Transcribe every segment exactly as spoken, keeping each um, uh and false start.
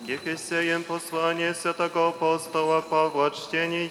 Ефесеям послание святого апостола Павла, чтение.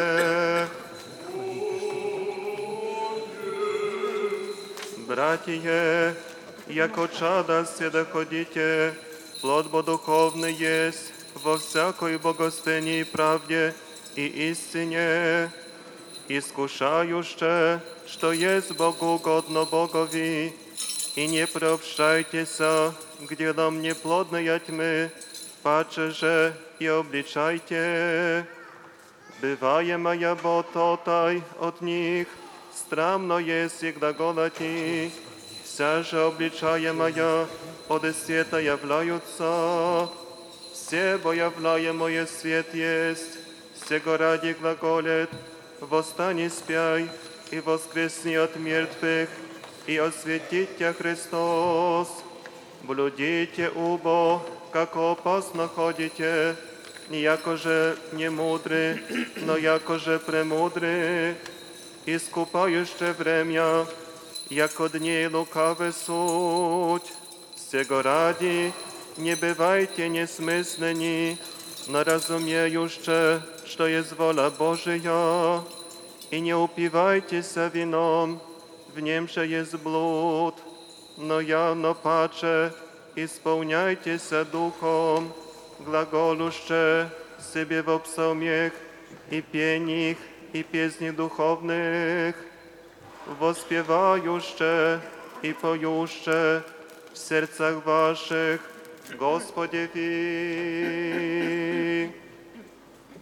Братья, яко чада сведоходите, плод бо духовный есть во всякой богостыне и правде и истине, искушающе, что есть Богу угодно Богови, и не приобщайтесь к делам неплодной тьмы, паче же и обличайте. Бываемая бототай от них, странно есть всегда голоти, вся же обличаемая от света являются. Все бо являемое свет есть, сего ради глаголет, восстань спяй и воскресни от мертвых, и осветит тебя Христос. Блудите убо, как опасно ходите, не яко же не мудры, но яко же премудры, искупающее время, яко дни лукавы суть. Сего ради не бывайте несмысленни, но разумеюще, что есть воля Божия, и не упивайтесь вином, в нем же есть блуд, но явно паче исполняйтесь духом, глаголуще себе в псалмях и пениях и песнях духовных, воспевающе и поюще в сердцах ваших Господеви.